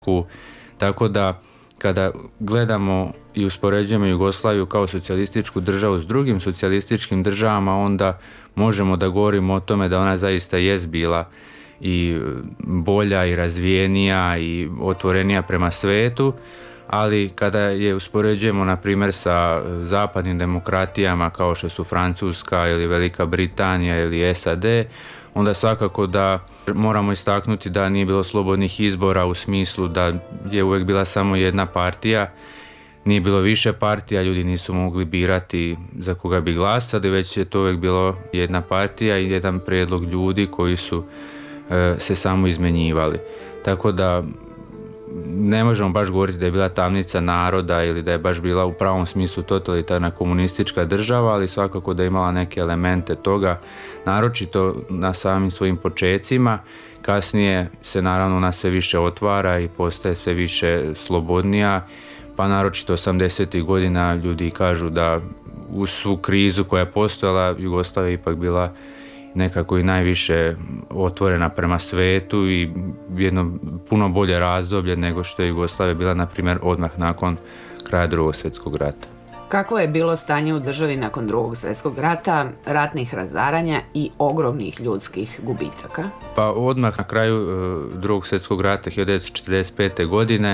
Tako da kada gledamo i uspoređujemo Jugoslaviju kao socijalističku državu s drugim socijalističkim državama, onda možemo da govorimo o tome da ona zaista jest bila i bolja i razvijenija i otvorenija prema svetu, ali kada je uspoređujemo na primjer sa zapadnim demokratijama kao što su Francuska ili Velika Britanija ili SAD, onda svakako da moramo istaknuti da nije bilo slobodnih izbora u smislu da je uvijek bila samo jedna partija, nije bilo više partija, ljudi nisu mogli birati za koga bi glasali, već je to uvijek bilo jedna partija i jedan prijedlog ljudi koji su se samo izmenjivali. Tako da ne možemo baš govoriti da je bila tamnica naroda ili da je baš bila u pravom smislu totalitarna komunistička država, ali svakako da je imala neke elemente toga, naročito na samim svojim počecima. Kasnije se naravno ona sve više otvara i postaje sve više slobodnija, pa naročito 80. godina ljudi kažu da uz svu krizu koja je postojala, Jugoslavija ipak bila nekako i najviše otvorena prema svetu i jedno puno bolje razdoblje nego što je Jugoslavija bila, na primjer, odmah nakon kraja Drugog svjetskog rata. Kako je bilo stanje u državi nakon Drugog svjetskog rata, ratnih razaranja i ogromnih ljudskih gubitaka? Pa odmah na kraju Drugog svjetskog rata 1945. godine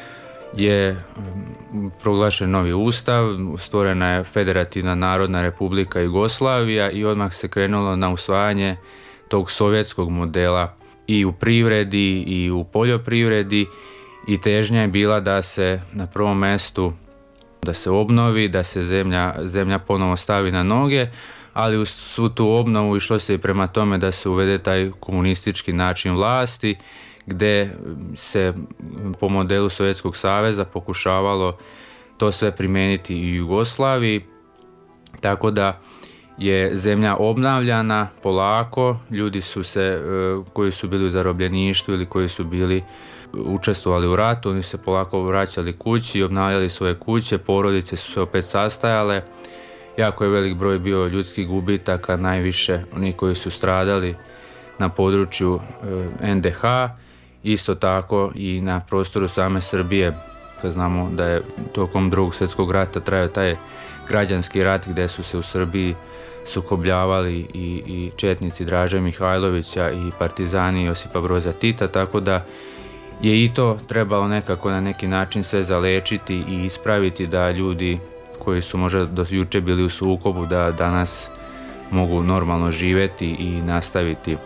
je proglašen novi ustav, stvorena je Federativna narodna republika Jugoslavija i odmah se krenulo na usvajanje tog sovjetskog modela i u privredi i u poljoprivredi i težnja je bila da se na prvom mjestu da se obnovi, da se zemlja ponovo stavi na noge, ali uz svu tu obnovu išlo se i prema tome da se uvede taj komunistički način vlasti, gdje se po modelu Sovjetskog saveza pokušavalo to sve primijeniti i u Jugoslaviji, tako da je zemlja obnavljana polako, ljudi su se, koji su bili u zarobljeništvu ili koji su bili učestvovali u ratu, oni se polako vraćali kući i obnavljali svoje kuće, porodice su se opet sastajale, jako je velik broj bio ljudskih gubitaka, najviše oni koji su stradali na području NDH, isto tako i na prostoru same Srbije. Znamo da je tokom Drugog svjetskog rata trajao taj građanski rat gdje su se u Srbiji sukobljavali i četnici Draže Mihajlovića i partizani Josipa Broza Tita, tako da je i to trebalo nekako na neki način sve zalečiti i ispraviti da ljudi koji su možda do juče bili u sukobu da danas mogu normalno živjeti i nastaviti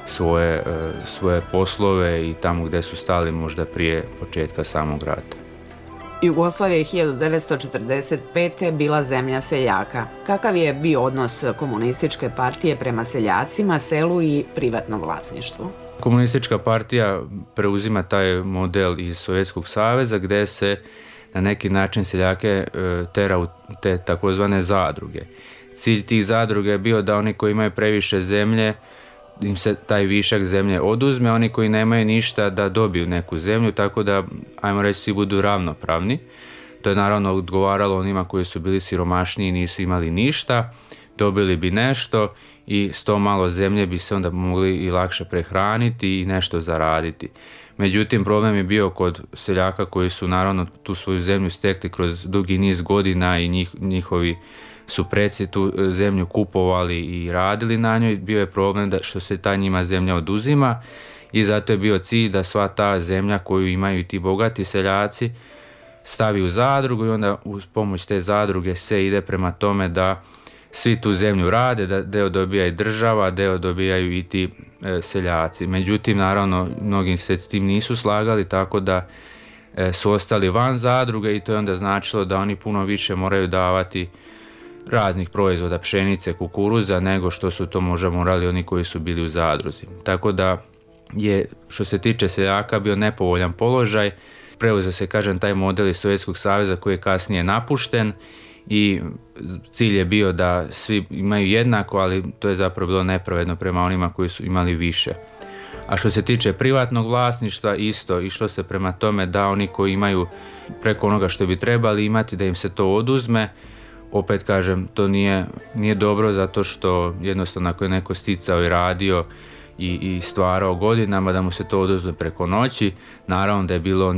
svoje poslove i tamo gdje su stali možda prije početka samog rata. Jugoslavija je 1945. bila zemlja seljaka. Kakav je bio odnos komunističke partije prema seljacima, selu i privatnom vlasništvu? Komunistička partija preuzima taj model iz Sovjetskog saveza gdje se na neki način seljake tera u te takozvane zadruge. Cilj tih zadruga je bio da oni koji imaju previše zemlje im se taj višak zemlje oduzme, oni koji nemaju ništa da dobiju neku zemlju, tako da, ajmo reći, svi budu ravnopravni. To je naravno odgovaralo onima koji su bili siromašniji i nisu imali ništa, dobili bi nešto i s to malo zemlje bi se onda mogli i lakše prehraniti i nešto zaraditi. Međutim, problem je bio kod seljaka koji su naravno tu svoju zemlju stekli kroz dugi niz godina i njihovi su preci tu zemlju kupovali i radili na njoj. Bio je problem da što se ta njima zemlja oduzima i zato je bio cilj da sva ta zemlja koju imaju ti bogati seljaci stavi u zadrugu i onda uz pomoć te zadruge se ide prema tome da svi tu zemlju rade, da deo dobija i država, deo dobijaju i ti seljaci. Međutim, naravno, mnogi se s tim nisu slagali, tako da su ostali van zadruge i to je onda značilo da oni puno više moraju davati raznih proizvoda, pšenice, kukuruza, nego što su to možda morali oni koji su bili u zadruzi. Tako da je, što se tiče seljaka, bio nepovoljan položaj. Preuzeo se, kažem, taj model iz Sovjetskog saveza koji je kasnije napušten i cilj je bio da svi imaju jednako, ali to je zapravo bilo nepravedno prema onima koji su imali više. A što se tiče privatnog vlasništva, isto išlo se prema tome da oni koji imaju preko onoga što bi trebali imati, da im se to oduzme. Opet kažem, to nije dobro zato što jednostavno ako je neko sticao i radio i stvarao godinama, da mu se to oduzme preko noći. Naravno da je bilo